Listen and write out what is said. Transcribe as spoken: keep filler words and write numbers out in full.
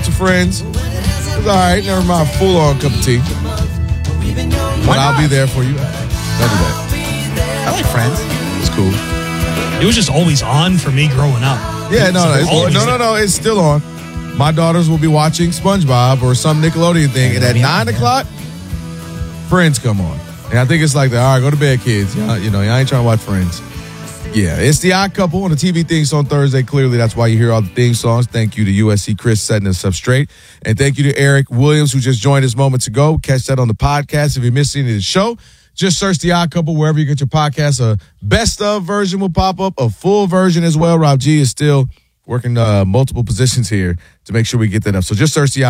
to Friends. It's all right. Never mind, full-on cup of tea. But I'll be there for you. Don't do that. I like Friends. It's cool. It was just always on for me growing up. Yeah, no, no, it's, Always no, no, no. It's still on. My daughters will be watching SpongeBob or some Nickelodeon thing, and at nine o'clock, Friends come on. And I think it's like, the, all right, go to bed, kids. Y'all, you know, y'all ain't trying to watch Friends. Yeah, it's The Odd Couple on the T V things on Thursday. Clearly, that's why you hear all the theme songs. Thank you to U S C Chris setting us up straight. And thank you to Eric Williams, who just joined us moments ago. Catch that on the podcast. If you missed any of the show, just search The Odd Couple wherever you get your podcast. A best of version will pop up, a full version as well. Rob G is still working uh, multiple positions here to make sure we get that up. So just search The Odd